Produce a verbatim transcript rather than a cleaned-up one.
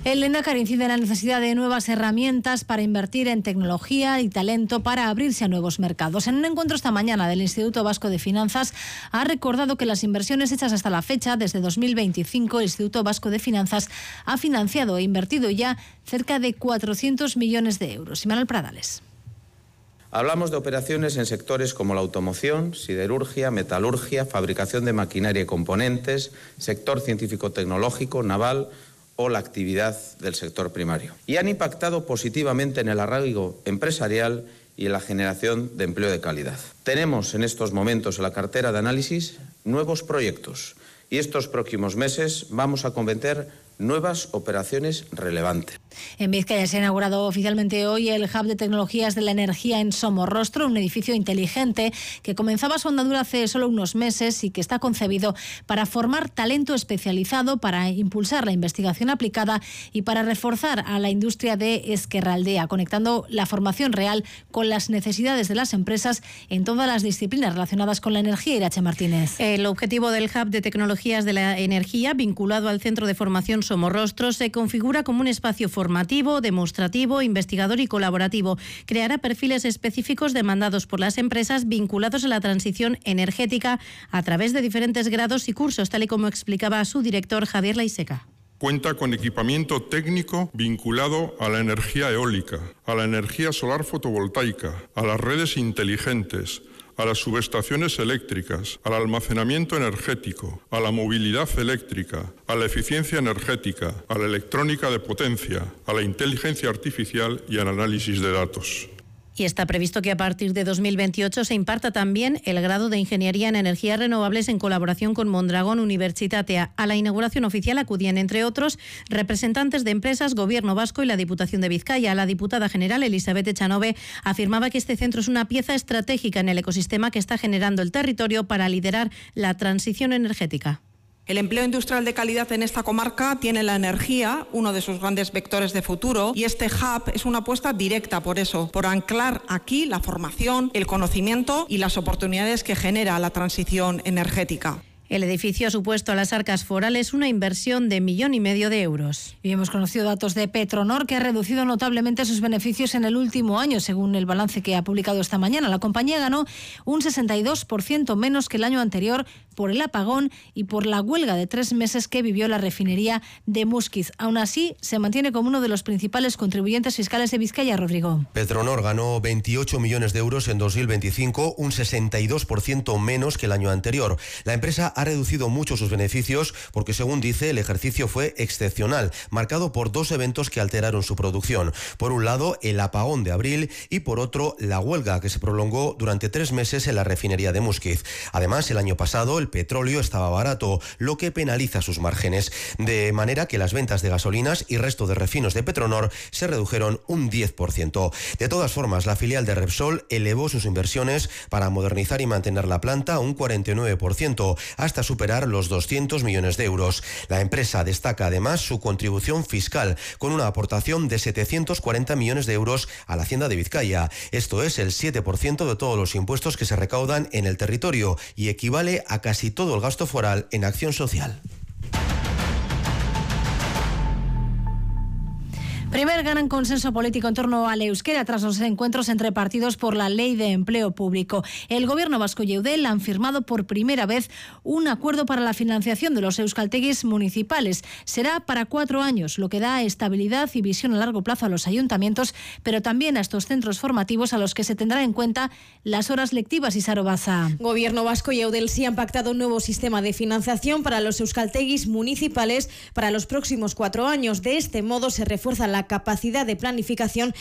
El Lehendakari incide en la necesidad de nuevas herramientas para invertir en tecnología y talento para abrirse a nuevos mercados. En un encuentro esta mañana del Instituto Vasco de Finanzas ha recordado que las inversiones hechas hasta la fecha, desde dos mil veinticinco, el Instituto Vasco de Finanzas ha financiado e invertido ya cerca de cuatrocientos millones de euros. Manuel Pradales. Hablamos de operaciones en sectores como la automoción, siderurgia, metalurgia, fabricación de maquinaria y componentes, sector científico-tecnológico, naval o la actividad del sector primario. Y han impactado positivamente en el arraigo empresarial y en la generación de empleo de calidad. Tenemos en estos momentos en la cartera de análisis nuevos proyectos y estos próximos meses vamos a acometer nuevas operaciones relevantes. En Vizcaya se ha inaugurado oficialmente hoy el Hub de Tecnologías de la Energía en Somorrostro, un edificio inteligente que comenzaba su andadura hace solo unos meses y que está concebido para formar talento especializado, para impulsar la investigación aplicada y para reforzar a la industria de Ezkerraldea, conectando la formación real con las necesidades de las empresas en todas las disciplinas relacionadas con la energía. Irache Martínez. El objetivo del Hub de Tecnologías de la Energía, vinculado al Centro de Formación Somorrostro, se configura como un espacio formativo, demostrativo, investigador y colaborativo. Creará perfiles específicos demandados por las empresas vinculados a la transición energética a través de diferentes grados y cursos, tal y como explicaba su director Javier Laiseca. Cuenta con equipamiento técnico vinculado a la energía eólica, a la energía solar fotovoltaica, a las redes inteligentes, a las subestaciones eléctricas, al almacenamiento energético, a la movilidad eléctrica, a la eficiencia energética, a la electrónica de potencia, a la inteligencia artificial y al análisis de datos. Y está previsto que a partir de dos mil veintiocho se imparta también el grado de Ingeniería en Energías Renovables en colaboración con Mondragón Universitatea. A la inauguración oficial acudían, entre otros, representantes de empresas, Gobierno vasco y la Diputación de Vizcaya. La diputada general Elizabeth Echanove afirmaba que este centro es una pieza estratégica en el ecosistema que está generando el territorio para liderar la transición energética. El empleo industrial de calidad en esta comarca tiene la energía, uno de sus grandes vectores de futuro, y este hub es una apuesta directa por eso, por anclar aquí la formación, el conocimiento y las oportunidades que genera la transición energética. El edificio ha supuesto a las arcas forales una inversión de millón y medio de euros. Y hemos conocido datos de Petronor, que ha reducido notablemente sus beneficios en el último año, según el balance que ha publicado esta mañana. La compañía ganó un sesenta y dos por ciento menos que el año anterior por el apagón y por la huelga de tres meses que vivió la refinería de Muskiz. Aún así, se mantiene como uno de los principales contribuyentes fiscales de Vizcaya. Rodrigo. Petronor ganó veintiocho millones de euros en dos mil veinticinco, un sesenta y dos por ciento menos que el año anterior. La empresa ha reducido mucho sus beneficios porque, según dice, el ejercicio fue excepcional, marcado por dos eventos que alteraron su producción. Por un lado, el apagón de abril y, por otro, la huelga que se prolongó durante tres meses en la refinería de Muskiz. Además, el año pasado el petróleo estaba barato, lo que penaliza sus márgenes, de manera que las ventas de gasolinas y resto de refinos de Petronor se redujeron un diez por ciento. De todas formas, la filial de Repsol elevó sus inversiones para modernizar y mantener la planta un cuarenta y nueve por ciento, hasta superar los doscientos millones de euros. La empresa destaca además su contribución fiscal, con una aportación de setecientos cuarenta millones de euros a la Hacienda de Vizcaya. Esto es el siete por ciento de todos los impuestos que se recaudan en el territorio y equivale a casi todo el gasto foral en acción social. Primer gran consenso político en torno al euskera tras los encuentros entre partidos por la ley de empleo público. El Gobierno vasco y Eudel han firmado por primera vez un acuerdo para la financiación de los euskalteguis municipales. Será para cuatro años, lo que da estabilidad y visión a largo plazo a los ayuntamientos, pero también a estos centros formativos a los que se tendrá en cuenta las horas lectivas. Isaro Baza. Gobierno vasco y Eudel sí han pactado un nuevo sistema de financiación para los euskalteguis municipales para los próximos cuatro años. De este modo se refuerza la capacidad de planificación